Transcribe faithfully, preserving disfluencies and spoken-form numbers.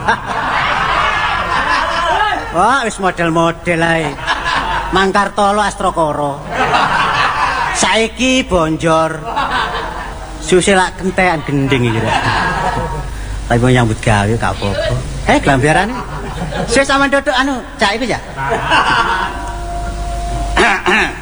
Wah, wis model-model ae. Mangkartolo Astrokoro. Saiki bonjor. Susih lak kentekan gending iki rek. Tapi mau nyambut gawe gak apa-apa. Eh, glambiarane. Wis sampean dodok anu, cak iku ya.